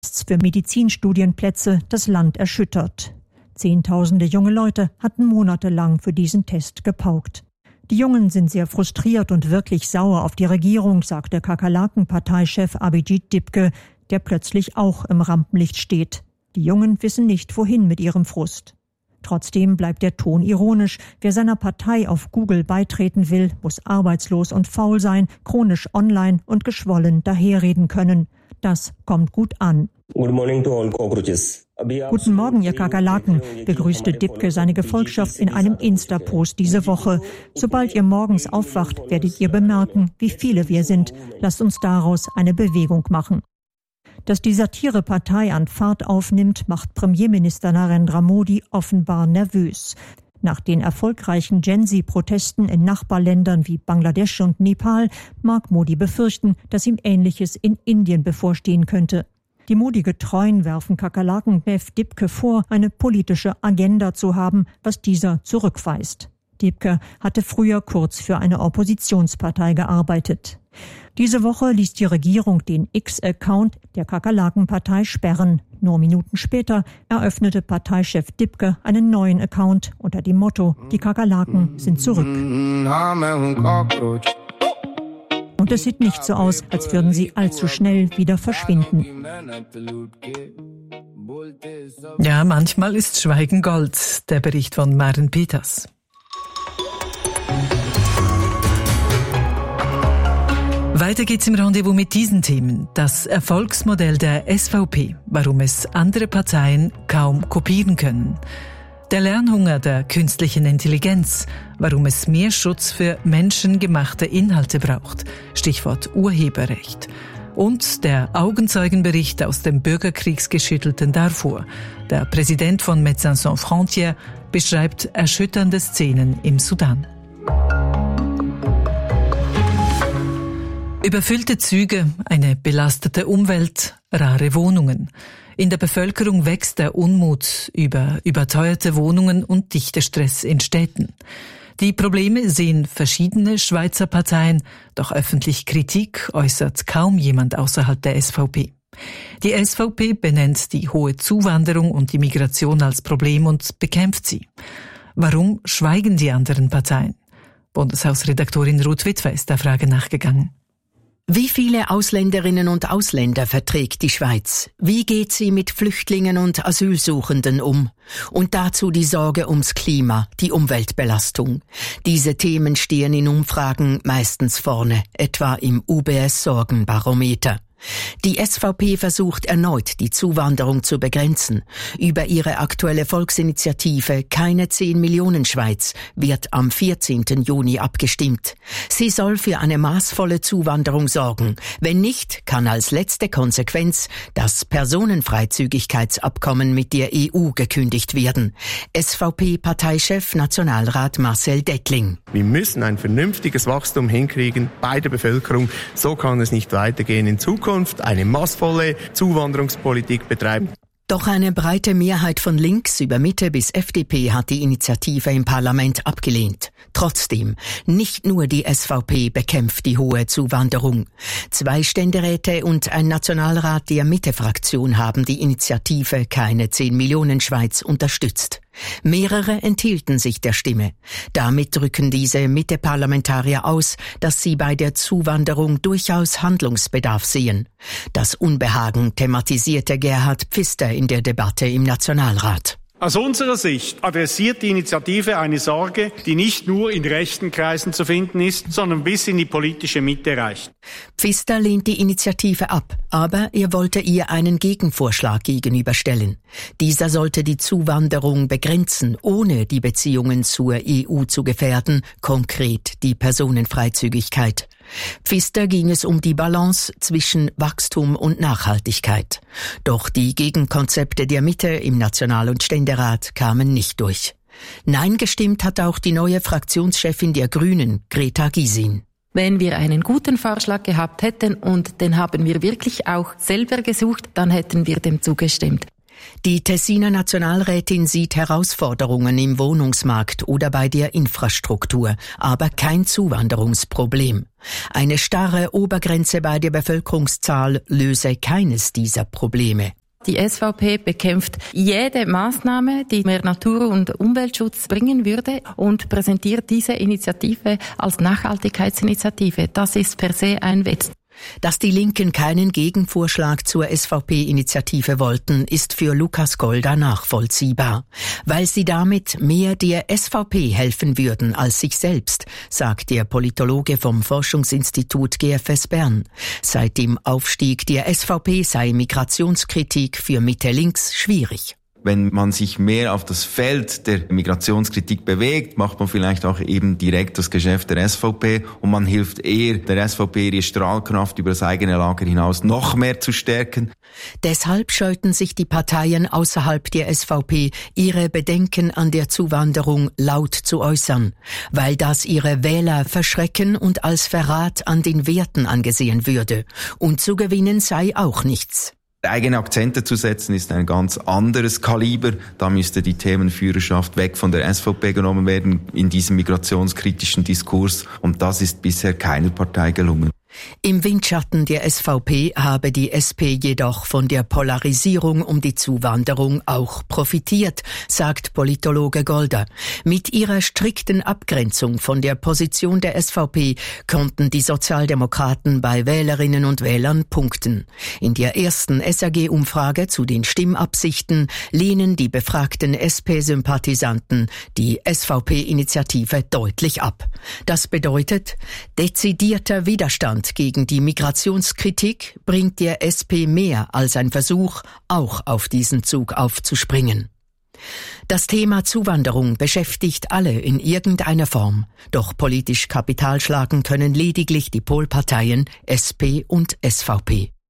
für Medizinstudienplätze das Land erschüttert. Zehntausende junge Leute hatten monatelang für diesen Test gepaukt. Die Jungen sind sehr frustriert und wirklich sauer auf die Regierung, sagte Kakerlaken-Parteichef Abhijit Dipke, der plötzlich auch im Rampenlicht steht. Die Jungen wissen nicht, wohin mit ihrem Frust. Trotzdem bleibt der Ton ironisch. Wer seiner Partei auf Google beitreten will, muss arbeitslos und faul sein, chronisch online und geschwollen daherreden können. Das kommt gut an. Good morning to all cockroaches. Guten Morgen, ihr Kakerlaken, begrüßte Dipke seine Gefolgschaft in einem Insta-Post diese Woche. Sobald ihr morgens aufwacht, werdet ihr bemerken, wie viele wir sind. Lasst uns daraus eine Bewegung machen. Dass die Satirepartei an Fahrt aufnimmt, macht Premierminister Narendra Modi offenbar nervös. Nach den erfolgreichen Gen-Z-Protesten in Nachbarländern wie Bangladesch und Nepal mag Modi befürchten, dass ihm Ähnliches in Indien bevorstehen könnte. Die Modi-Getreuen werfen Kakerlaken-Chef Dipke vor, eine politische Agenda zu haben, was dieser zurückweist. Dipke hatte früher kurz für eine Oppositionspartei gearbeitet. Diese Woche ließ die Regierung den X-Account der Kakerlaken-Partei sperren. Nur Minuten später eröffnete Parteichef Dipke einen neuen Account unter dem Motto: Die Kakerlaken sind zurück. Und es sieht nicht so aus, als würden sie allzu schnell wieder verschwinden. Ja, manchmal ist Schweigen Gold. Der Bericht von Maren Peters. Weiter geht's im Rendezvous mit diesen Themen. Das Erfolgsmodell der SVP, warum es andere Parteien kaum kopieren können. Der Lernhunger der künstlichen Intelligenz, warum es mehr Schutz für menschengemachte Inhalte braucht. Stichwort Urheberrecht. Und der Augenzeugenbericht aus dem bürgerkriegsgeschüttelten Darfur. Der Präsident von Médecins Sans Frontières beschreibt erschütternde Szenen im Sudan. Überfüllte Züge, eine belastete Umwelt, rare Wohnungen. In der Bevölkerung wächst der Unmut über überteuerte Wohnungen und Dichtestress in Städten. Die Probleme sehen verschiedene Schweizer Parteien, doch öffentlich Kritik äußert kaum jemand außerhalb der SVP. Die SVP benennt die hohe Zuwanderung und die Migration als Problem und bekämpft sie. Warum schweigen die anderen Parteien? Bundeshausredaktorin Ruth Witwer ist der Frage nachgegangen. Wie viele Ausländerinnen und Ausländer verträgt die Schweiz? Wie geht sie mit Flüchtlingen und Asylsuchenden um? Und dazu die Sorge ums Klima, die Umweltbelastung. Diese Themen stehen in Umfragen meistens vorne, etwa im UBS-Sorgenbarometer. Die SVP versucht erneut, die Zuwanderung zu begrenzen. Über ihre aktuelle Volksinitiative Keine 10 Millionen Schweiz wird am 14. Juni abgestimmt. Sie soll für eine maßvolle Zuwanderung sorgen. Wenn nicht, kann als letzte Konsequenz das Personenfreizügigkeitsabkommen mit der EU gekündigt werden. SVP-Parteichef Nationalrat Marcel Dettling. Wir müssen ein vernünftiges Wachstum hinkriegen bei der Bevölkerung. So kann es nicht weitergehen in Zukunft. Eine maßvolle Zuwanderungspolitik betreiben. Doch eine breite Mehrheit von links über Mitte bis FDP hat die Initiative im Parlament abgelehnt. Trotzdem, nicht nur die SVP bekämpft die hohe Zuwanderung. 2 Ständeräte und ein Nationalrat der Mitte-Fraktion haben die Initiative Keine 10 Millionen Schweiz unterstützt. Mehrere enthielten sich der Stimme. Damit drücken diese Mitte-Parlamentarier aus, dass sie bei der Zuwanderung durchaus Handlungsbedarf sehen. Das Unbehagen thematisierte Gerhard Pfister in der Debatte im Nationalrat. Aus unserer Sicht adressiert die Initiative eine Sorge, die nicht nur in rechten Kreisen zu finden ist, sondern bis in die politische Mitte reicht. Pfister lehnt die Initiative ab, aber er wollte ihr einen Gegenvorschlag gegenüberstellen. Dieser sollte die Zuwanderung begrenzen, ohne die Beziehungen zur EU zu gefährden, konkret die Personenfreizügigkeit. Pfister ging es um die Balance zwischen Wachstum und Nachhaltigkeit. Doch die Gegenkonzepte der Mitte im National- und Ständerat kamen nicht durch. Nein gestimmt hat auch die neue Fraktionschefin der Grünen, Greta Gysin. Wenn wir einen guten Vorschlag gehabt hätten und den haben wir wirklich auch selber gesucht, dann hätten wir dem zugestimmt. Die Tessiner Nationalrätin sieht Herausforderungen im Wohnungsmarkt oder bei der Infrastruktur, aber kein Zuwanderungsproblem. Eine starre Obergrenze bei der Bevölkerungszahl löse keines dieser Probleme. Die SVP bekämpft jede Maßnahme, die mehr Natur- und Umweltschutz bringen würde und präsentiert diese Initiative als Nachhaltigkeitsinitiative. Das ist per se ein Witz. Dass die Linken keinen Gegenvorschlag zur SVP-Initiative wollten, ist für Lukas Golda nachvollziehbar. Weil sie damit mehr der SVP helfen würden als sich selbst, sagt der Politologe vom Forschungsinstitut GFS Bern. Seit dem Aufstieg der SVP sei Migrationskritik für Mitte-Links schwierig. Wenn man sich mehr auf das Feld der Migrationskritik bewegt, macht man vielleicht auch eben direkt das Geschäft der SVP und man hilft eher der SVP, ihre Strahlkraft über das eigene Lager hinaus noch mehr zu stärken. Deshalb scheuten sich die Parteien außerhalb der SVP, ihre Bedenken an der Zuwanderung laut zu äußern, weil das ihre Wähler verschrecken und als Verrat an den Werten angesehen würde. Und zu gewinnen sei auch nichts. Eigene Akzente zu setzen ist ein ganz anderes Kaliber. Da müsste die Themenführerschaft weg von der SVP genommen werden in diesem migrationskritischen Diskurs. Und das ist bisher keiner Partei gelungen. Im Windschatten der SVP habe die SP jedoch von der Polarisierung um die Zuwanderung auch profitiert, sagt Politologe Golda. Mit ihrer strikten Abgrenzung von der Position der SVP konnten die Sozialdemokraten bei Wählerinnen und Wählern punkten. In der ersten SRG-Umfrage zu den Stimmabsichten lehnen die befragten SP-Sympathisanten die SVP-Initiative deutlich ab. Das bedeutet, dezidierter Widerstand gegen die Migrationskritik bringt der SP mehr als ein Versuch, auch auf diesen Zug aufzuspringen. Das Thema Zuwanderung beschäftigt alle in irgendeiner Form. Doch politisch Kapital schlagen können lediglich die Polparteien SP und SVP.